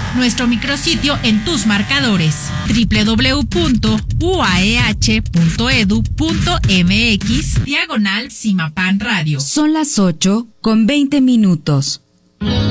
nuestro micrositio en tus marcadores www.uaeh.edu.mx/Cimapan Radio. Son las 8:20.